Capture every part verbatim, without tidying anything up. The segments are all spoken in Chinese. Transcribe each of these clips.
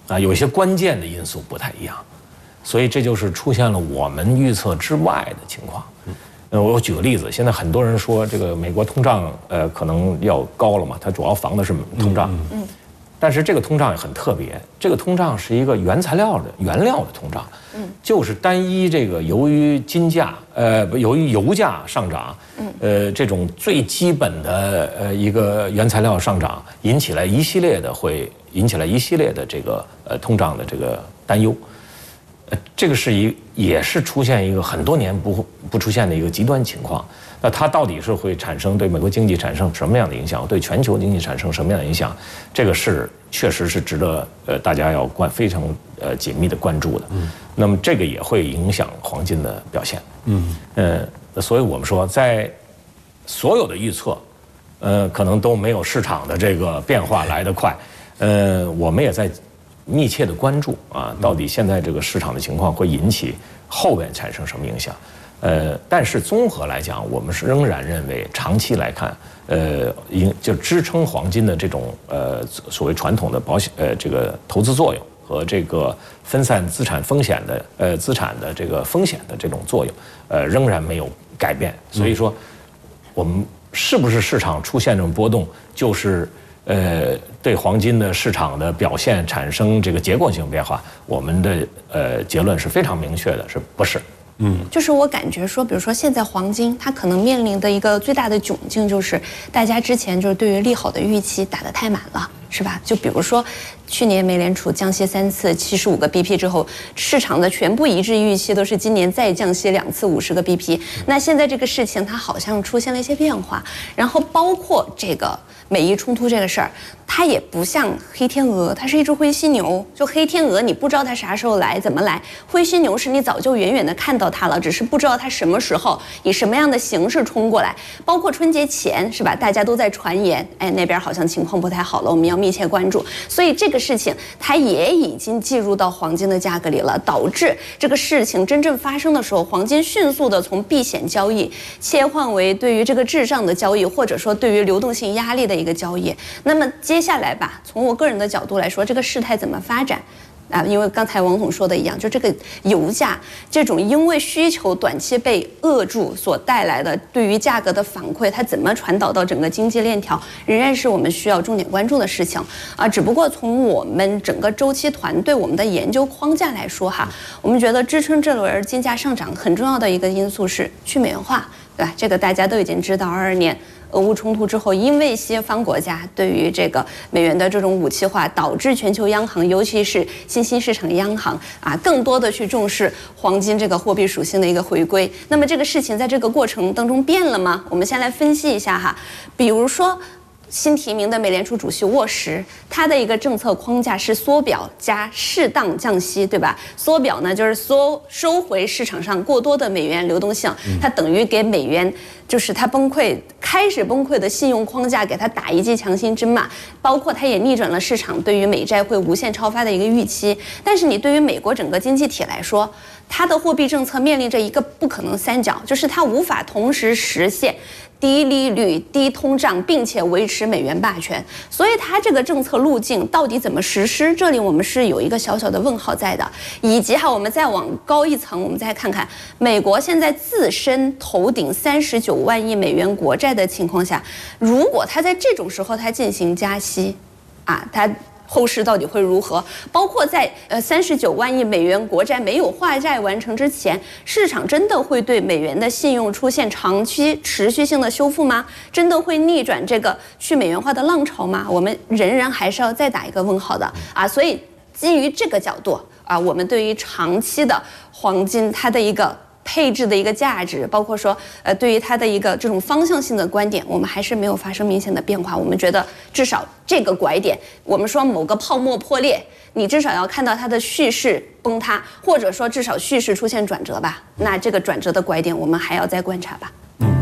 啊，有一些关键的因素不太一样，所以这就是出现了我们预测之外的情况。呃，我举个例子，现在很多人说这个美国通胀呃可能要高了嘛，它主要防的是通胀。嗯。嗯但是这个通胀也很特别，这个通胀是一个原材料的原料的通胀，嗯，就是单一这个由于金价，呃，由于油价上涨，嗯，呃，这种最基本的呃一个原材料上涨，引起来一系列的会引起来一系列的这个呃通胀的这个担忧，呃，这个是一也是出现一个很多年不不出现的一个极端情况。那它到底是会产生对美国经济产生什么样的影响，对全球经济产生什么样的影响？这个是确实是值得呃大家要关非常呃紧密的关注的。嗯，那么这个也会影响黄金的表现。嗯，呃，所以我们说，在所有的预测，呃，可能都没有市场的这个变化来得快。呃，我们也在密切的关注啊，到底现在这个市场的情况会引起后边产生什么影响？呃，但是综合来讲，我们是仍然认为，长期来看，呃，应就支撑黄金的这种呃所谓传统的保险呃这个投资作用和这个分散资产风险的呃资产的这个风险的这种作用，呃，仍然没有改变。所以说，我们是不是市场出现这种波动，就是呃对黄金的市场的表现产生这个结构性变化？我们的呃结论是非常明确的，是不是？ 嗯，就是我感觉说，比如说现在黄金它可能面临的一个最大的窘境，就是大家之前就是对于利好的预期打得太满了，是吧？就比如说去年美联储降息三次七十五个 B P 之后，市场的全部一致预期都是今年再降息两次五十个 B P。那现在这个事情它好像出现了一些变化，然后包括这个美伊冲突这个事儿，它也不像黑天鹅，它是一只灰犀牛。就黑天鹅，你不知道它啥时候来，怎么来；灰犀牛是你早就远远的看到它了，只是不知道它什么时候以什么样的形式冲过来。包括春节前，是吧？大家都在传言，哎，那边好像情况不太好了，我们要密切关注。所以这个事情它也已经计入到黄金的价格里了，导致这个事情真正发生的时候，黄金迅速的从避险交易切换为对于这个滞胀的交易，或者说对于流动性压力的一个交易。那么接下来吧，从我个人的角度来说，这个事态怎么发展？啊，因为刚才王总说的一样，就这个油价这种因为需求短期被扼住所带来的对于价格的反馈，它怎么传导到整个经济链条，仍然是我们需要重点关注的事情啊。只不过从我们整个周期团队我们的研究框架来说哈，我们觉得支撑这轮金价上涨很重要的一个因素是去美元化，对吧？这个大家都已经知道，二二年俄乌冲突之后，因为西方国家对于这个美元的这种武器化，导致全球央行，尤其是新兴市场央行啊，更多的去重视黄金这个货币属性的一个回归。那么这个事情在这个过程当中变了吗？我们先来分析一下哈，比如说新提名的美联储主席沃什，他的一个政策框架是缩表加适当降息，对吧？缩表呢就是缩收回市场上过多的美元流动性，它等于给美元就是它崩溃开始崩溃的信用框架给它打一剂强心针嘛。包括它也逆转了市场对于美债会无限超发的一个预期。但是你对于美国整个经济体来说，它的货币政策面临着一个不可能三角，就是它无法同时实现低利率、低通胀，并且维持美元霸权。所以它这个政策路径到底怎么实施，这里我们是有一个小小的问号在的。以及哈，我们再往高一层，我们再看看美国现在自身头顶三十九万亿美元国债的情况下，如果它在这种时候它进行加息，啊，它后市到底会如何？包括在呃三十九万亿美元国债没有化债完成之前，市场真的会对美元的信用出现长期持续性的修复吗？真的会逆转这个去美元化的浪潮吗？我们仍然还是要再打一个问号的啊！所以基于这个角度啊，我们对于长期的黄金它的一个配置的一个价值，包括说，呃，对于它的一个这种方向性的观点，我们还是没有发生明显的变化。我们觉得至少这个拐点，我们说某个泡沫破裂，你至少要看到它的叙事崩塌，或者说至少叙事出现转折吧。那这个转折的拐点，我们还要再观察吧。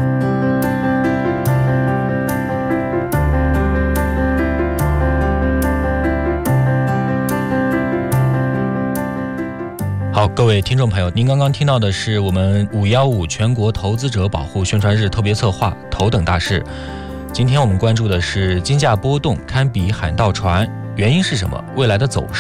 好，各位听众朋友，您刚刚听到的是我们五一五全国投资者保护宣传日特别策划头等大事。今天我们关注的是金价波动堪比海盗船，原因是什么？未来的走势